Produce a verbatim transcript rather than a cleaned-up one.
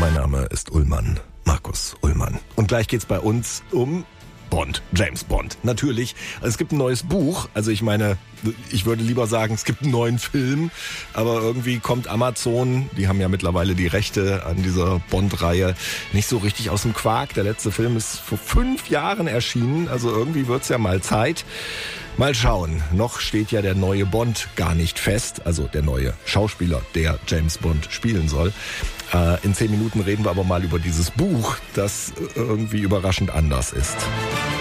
Mein Name ist Ullmann, Markus Ullmann. Und gleich geht's bei uns um Bond, James Bond. Natürlich, es gibt ein neues Buch. Also ich meine, ich würde lieber sagen, es gibt einen neuen Film. Aber irgendwie kommt Amazon, die haben ja mittlerweile die Rechte an dieser Bond-Reihe, nicht so richtig aus dem Quark. Der letzte Film ist vor fünf Jahren erschienen. Also irgendwie wird's ja mal Zeit. Mal schauen. Noch steht ja der neue Bond gar nicht fest. Also der neue Schauspieler, der James Bond spielen soll. In zehn Minuten reden wir aber mal über dieses Buch, das irgendwie überraschend anders ist.